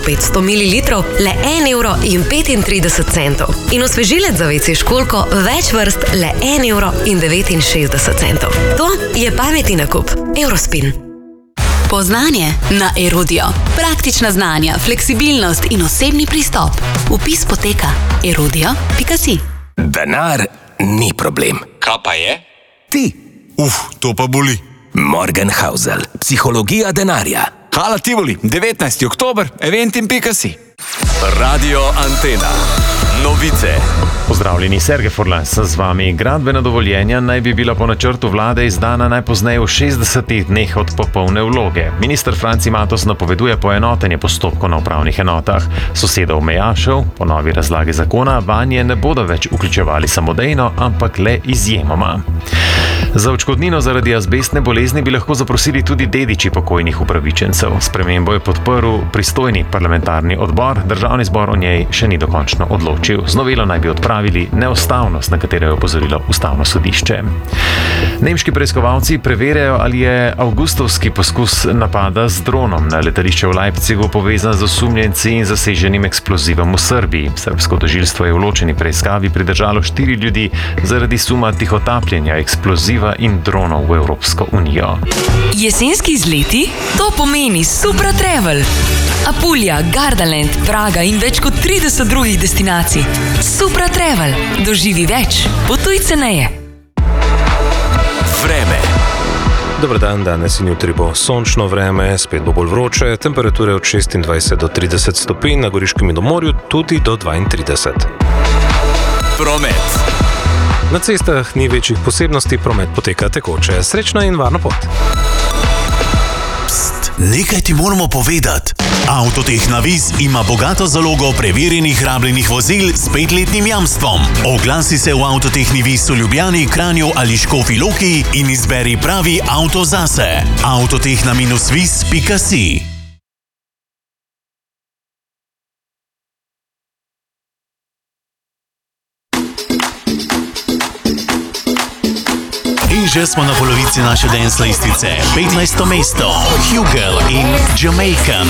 500 ml le 1,35 €. In osvežilec za WC školjko več vrst le 1,69 €. To je pametni nakup. Eurospin. Poznanje na Erudio. Praktična znanja, fleksibilnost in osebni pristop. Vpis poteka erudio.si. Denar ni problem. Kaj pa je? Ti. To pa boli. Morgenhausel. Psihologija denarja. Hala Tivoli, 19. oktober, eventim.si. Radio Antena. Novice. Pozdravljeni, Sergej Furlan sem z vami. Gradbena dovoljenja naj bi bila po načrtu vlade izdana najpozneje v 60 dneh od popolne vloge. Minister Franci Matos napoveduje poenotenje postopkov na upravnih enotah. Sosedov mejašev, po novi razlagi zakona, vanje ne bodo več vključevali samodejno, ampak le izjemoma. Za odškodnino zaradi azbestne bolezni bi lahko zaprosili tudi dediči pokojnih upravičencev. Spremembo je podprl pristojni parlamentarni odbor, državni zbor o njej še ni dokončno odločil. Z novelo naj bi odpravili neustavnost, na katero je opozorilo ustavno sodišče. Nemški preiskovalci preverjajo, ali je avgustovski poskus napada z dronom na letališče v Leipzigu povezan z osumljenci in zaseženim eksplozivom v Srbiji. Srbsko tožilstvo je v ločeni preiskavi pridržalo 4 ljudi zaradi suma tihotapljenja eksploziva in dronov v Evropsko unijo. Jesenski izleti? To pomeni Supra Travel. Apulja, Gardaland, Praga in več kot 30 drugih destinacij. Supra Travel. Doživi več. Potuj ceneje. Vreme. Dober dan, danes in jutri bo sončno vreme, spet bo bolj vroče, temperature od 26 do 30 stopinj, na Goriškem in do morju tudi do 32. Promet. Na cestah ni večjih posebnosti, promet poteka tekoče. Srečna in varna pot. Pst, nekaj ti moramo povedati. Avtotehna Viz ima bogato zalogo preverjenih rabljenih vozil s 5-letnim jamstvom. Oglasi se v Avtotehni Viz v Ljubljani, Kranju ali Škofji Loki in izberi pravi avto zase. Avtotehna-viz.si. In že smo na polovici naše dance listice. 15. mesto, Hugel in Jamaican.